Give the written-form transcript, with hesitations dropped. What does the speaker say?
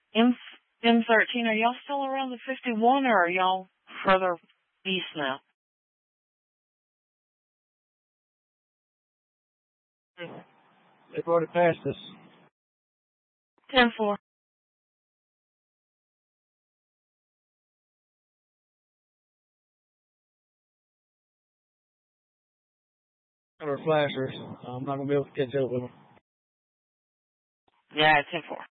M M13, are y'all still around the 51, or are y'all further east now? They've already passed us. 10-4. Our flashers. I'm not going to be able to catch up with them. Yeah, 10-4.